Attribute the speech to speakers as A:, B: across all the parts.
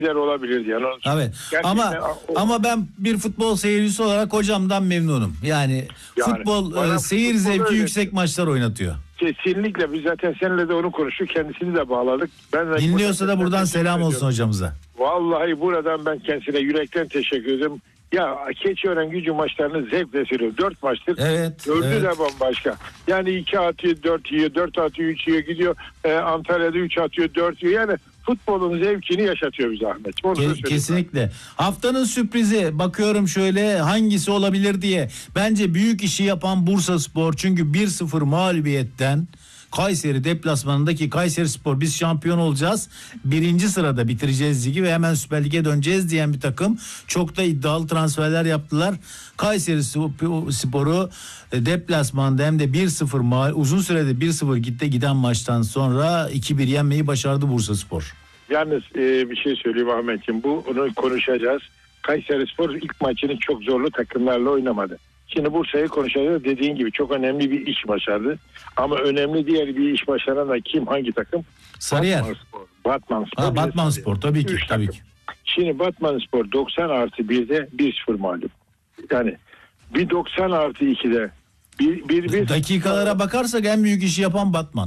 A: olabilirdi yani.
B: Evet. Ama ben bir futbol seyircisi olarak hocamdan memnunum. Yani futbol seyir zevki yüksek maçlar oynatıyor.
A: Kesinlikle, biz zaten seninle de onu konuştuk, kendisini de bağladık.
B: Dinliyorsa da buradan selam olsun hocamıza.
A: Vallahi buradan ben kendisine yürekten teşekkür ederim. Ya Keçiören Gücü maçlarını zevkle seyrediyorum. 4 maçtır.
B: Evet.
A: 4'ü de bambaşka. Yani 2 atıyor 4 yiyor, 4 atıyor 3 yiyor, gidiyor Antalya'da 3 atıyor 4 yiyor. Yani futbolun zevkini yaşatıyor bize Ahmet.
B: Kesinlikle. Haftanın sürprizi, bakıyorum şöyle hangisi olabilir diye. Bence büyük işi yapan Bursaspor, çünkü 1-0 mağlubiyetten Kayseri deplasmanındaki Kayserispor, biz şampiyon olacağız, 1. sırada bitireceğiz ligi ve hemen Süper Lig'e döneceğiz diyen bir takım. Çok da iddialı transferler yaptılar. Kayserispor'u deplasmanda hem de 1-0 uzun sürede 1-0 giden maçtan sonra 2-1 yenmeyi başardı Bursaspor.
A: Yalnız bir şey söyleyeyim Ahmetciğim, bunu konuşacağız. Kayserispor ilk maçını çok zorlu takımlarla oynamadı. Şimdi Bursa'yı konuşacağız. Dediğin gibi çok önemli bir iş başardı. Ama önemli diğer bir iş başaran da kim, hangi takım?
B: Sarıyer.
A: Batmanspor.
B: Batmanspor tabii ki.
A: Şimdi Batmanspor 90+1'de 1-0 mağlup. Yani bir 90+2'de bir
B: dakikalara bakarsak en büyük işi yapan Batman.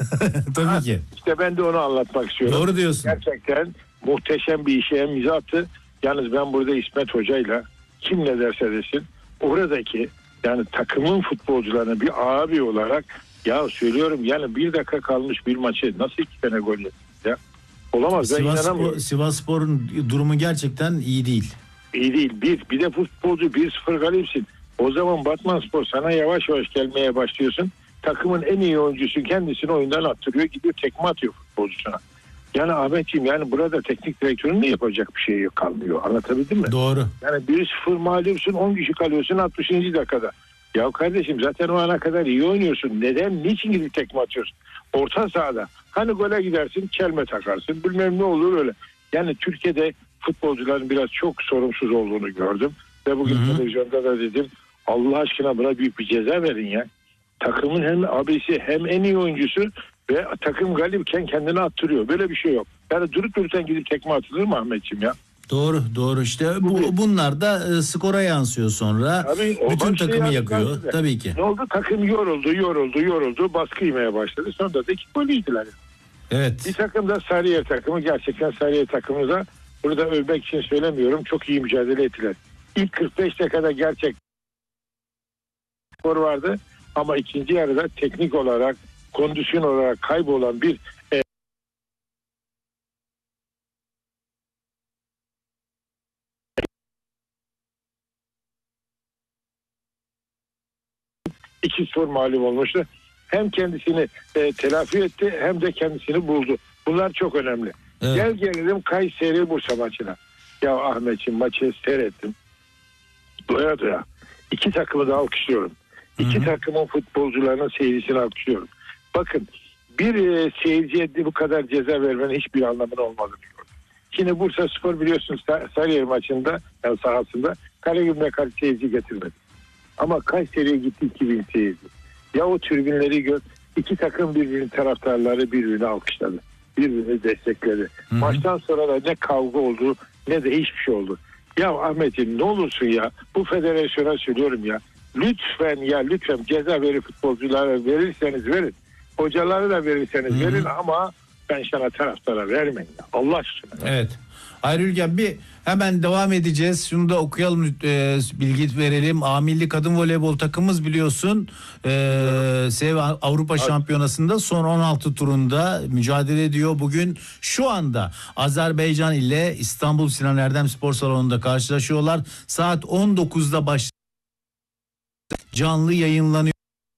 B: Tabii ki.
A: İşte ben de onu anlatmak istiyorum.
B: Doğru diyorsun.
A: Gerçekten muhteşem bir işe imza attı. Yalnız ben burada İsmet Hoca'yla, kim ne derse desin, oradaki yani takımın futbolcularına bir abi olarak ya söylüyorum, yani 1 dakika kalmış bir maçı nasıl 2 tane gol yedi ya? Olamaz, ben inanamıyorum.
B: Sivasspor'un durumu gerçekten iyi değil.
A: İyi değil. Bir de futbolcu 1-0 galipsin. O zaman Batmanspor sana yavaş yavaş gelmeye başlıyorsun. Takımın en iyi oyuncusu kendisini oyundan attırıyor, gidiyor tekme atıyor futbolcusuna. Yani Ahmetciğim, yani burada teknik direktörün de yapacak bir şey yok, kalmıyor. Anlatabildim mi?
B: Doğru.
A: Yani 1-0 mağlupsun, 10 kişi kalıyorsun 60. dakikada. Ya kardeşim, zaten o ana kadar iyi oynuyorsun. Neden? Niçin gidip tekme atıyorsun? Orta sahada. Hani gole gidersin, çelme takarsın. Bilmem ne olur öyle. Yani Türkiye'de futbolcuların biraz çok sorumsuz olduğunu gördüm. Ve bugün televizyonda da dedim, Allah aşkına buna büyük bir ceza verin ya. Takımın hem abisi hem en iyi oyuncusu ve takım galipken kendini attırıyor. Böyle bir şey yok. Yani durup dururken gidip tekme atılır mı Ahmetciğim ya?
B: Doğru işte bunlar da skora yansıyor sonra. Tabii, bütün takımı yakıyor tabii ki.
A: Ne oldu? Takım yoruldu, baskı yemeye başladı. Sonra da 2 gol yediler.
B: Evet.
A: Bir takım da Sarıyer takımı, gerçekten Sarıyer takımı da burada övmek için söylemiyorum, çok iyi mücadele ettiler. İlk 45 dakikada gerçek skor vardı ama ikinci yarıda teknik olarak, kondisyon olarak kaybolan bir iki skor mağlup olmuştu. Hem kendisini telafi etti hem de kendisini buldu. Bunlar çok önemli. Evet. Gelelim Kayseri Bursa maçına. Ya Ahmetciğim, maçı seyrettim. Doya doya. 2 takımı da alkışlıyorum. 2 takımın futbolcularının seyircisini alkışlıyorum. Bakın, bir seyirciye bu kadar ceza vermenin hiçbir anlamının olmadığını gördüm. Şimdi Bursaspor biliyorsunuz Sarıyer maçında, yani sahasında Karagümrük'e karşı seyirci getirmedi. Ama Kayseri'ye gitti 2000 seyirci. Ya o tribünleri gör, 2 takım birbirinin taraftarları birbirini alkışladı. Birbirini destekledi. Maçtan sonra da ne kavga oldu ne de hiçbir şey oldu. Ya Ahmet'im, ne olursun ya, bu federasyona söylüyorum ya. Lütfen ceza verin, futbolculara verirseniz verin. Hocaları da verirseniz verin ama ben sana taraftara vermeyin ya. Allah aşkına.
B: Evet. Ayrılgen, bir hemen devam edeceğiz. Şunu da okuyalım, bilgi verelim. A Milli Kadın Voleybol takımımız biliyorsun SEV Avrupa Şampiyonası'nda son 16 turunda mücadele ediyor. Bugün şu anda Azerbaycan ile İstanbul Sinan Erdem Spor Salonu'nda karşılaşıyorlar. Saat 19'da canlı yayınlanıyor.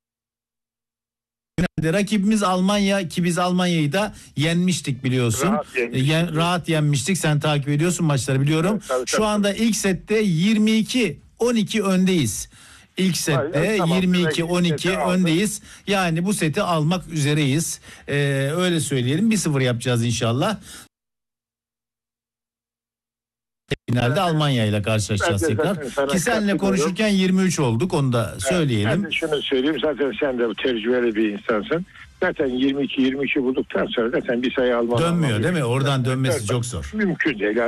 B: Rakibimiz Almanya, ki biz Almanya'yı da yenmiştik biliyorsun. Rahat yenmiştik. Sen takip ediyorsun maçları, biliyorum. Evet, tabii. Şu anda ilk sette 22-12 öndeyiz. İlk sette 22-12 öndeyiz. Yani bu seti almak üzereyiz. Öyle söyleyelim. 1-0 yapacağız inşallah. Finalde Almanya ile karşılaşacağız tekrar. Ki seninle konuşurken 23 olduk, onu da söyleyelim.
A: Ben de şunu söyleyeyim, zaten sen de tecrübeli bir insansın. Zaten 22 bulduktan sonra zaten bir sayı alman.
B: Dönmüyor değil mi? Oradan dönmesi çok zor.
A: Mümkün değil.